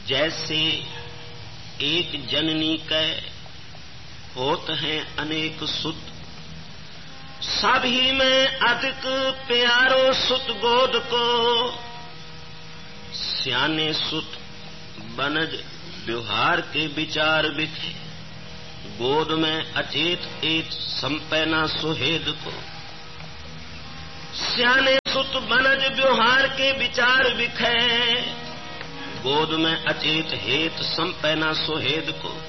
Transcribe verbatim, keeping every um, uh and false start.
जैसे एक जननी कै होत हैं अनेक सुत, सभी में अधिक प्यारो सुत गोद को। स्याने सुत बनज व्यवहार के विचार बिखे, गोद में अचेत एक संपैना सुहेद को। स्याने सुत बनज व्यवहार के विचार बिखे, गोद में अचेत हेत संपैना सुहेद को।